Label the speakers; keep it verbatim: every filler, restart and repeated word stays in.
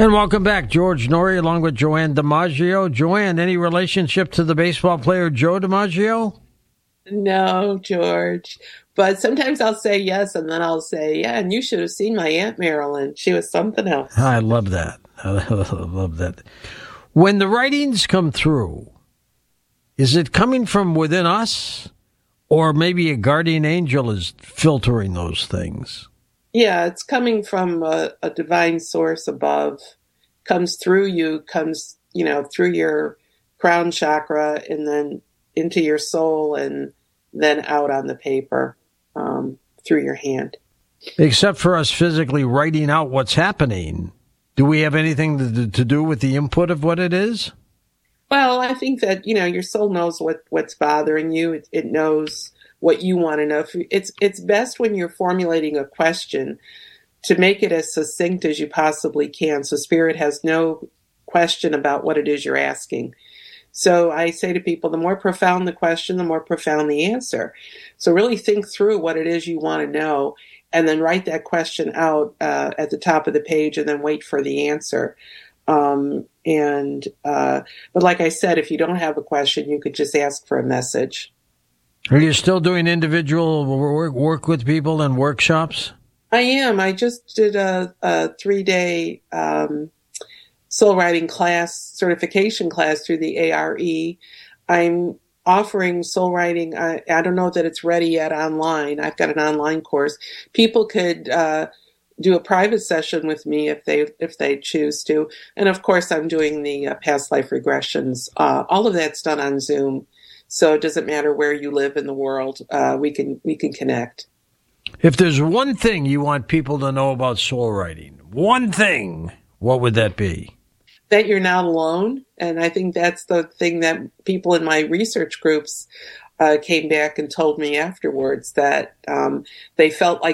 Speaker 1: And welcome back, George Noory, along with Joanne DiMaggio. Joanne, any relationship to the baseball player Joe DiMaggio?
Speaker 2: No, George. But sometimes I'll say yes, and then I'll say, yeah, and you should have seen my Aunt Marilyn. She was something else.
Speaker 1: I love that. I love that. When the writings come through, is it coming from within us, or maybe a guardian angel is filtering those things?
Speaker 2: Yeah, it's coming from a, a divine source above, comes through you, comes, you know, through your crown chakra and then into your soul and then out on the paper um, through your hand.
Speaker 1: Except for us physically writing out what's happening, do we have anything to, to do with the input of what it is?
Speaker 2: Well, I think that, you know, your soul knows what, what's bothering you. It, it knows what you want to know. It's it's best when you're formulating a question to make it as succinct as you possibly can, so Spirit has no question about what it is you're asking. So I say to people, the more profound the question, the more profound the answer. So really think through what it is you want to know, and then write that question out uh, at the top of the page, and then wait for the answer. Um, and uh, but like I said, if you don't have a question, you could just ask for a message.
Speaker 1: Are you still doing individual work, work with people and workshops?
Speaker 2: I am. I just did a, a three-day um, soul writing class, certification class through the A R E. I'm offering soul writing. I, I don't know that it's ready yet online. I've got an online course. People could uh, do a private session with me if they if they choose to. And of course, I'm doing the uh, past life regressions. Uh, all of that's done on Zoom. So it doesn't matter where you live in the world. Uh, we can we can connect.
Speaker 1: If there's one thing you want people to know about soul writing, one thing, what would that be?
Speaker 2: That you're not alone. And I think that's the thing that people in my research groups uh, came back and told me afterwards, that um, they felt like